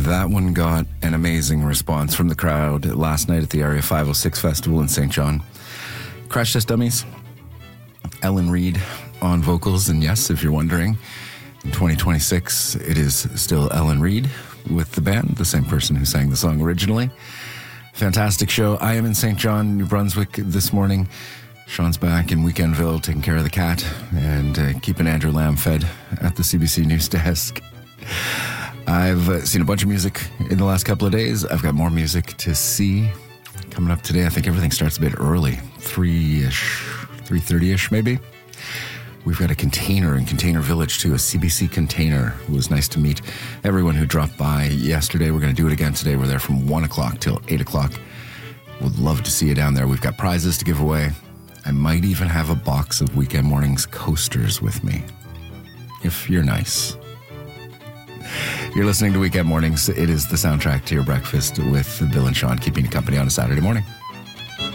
That one got an amazing response from the crowd last night at the Area 506 Festival in St. John. Crash Test Dummies, Ellen Reid on vocals, and yes, if you're wondering, in 2026, it is still Ellen Reid with the band, the same person who sang the song originally. Fantastic show. I am in St. John, New Brunswick this morning. Sean's back in Weekendville taking care of the cat and keeping Andrew Lamb fed at the CBC News desk. I've seen a bunch of music in the last couple of days. I've got more music to see coming up today. I think everything starts a bit early, 3-ish, 3:30-ish maybe. We've got a container in Container Village too, a CBC container. It was nice to meet everyone who dropped by yesterday. We're going to do it again today. We're there from 1 o'clock till 8 o'clock. Would love to see you down there. We've got prizes to give away. I might even have a box of Weekend Mornings coasters with me, if you're nice. You're listening to Weekend Mornings. It is the soundtrack to your breakfast with Bill and Sean, keeping you company on a Saturday morning.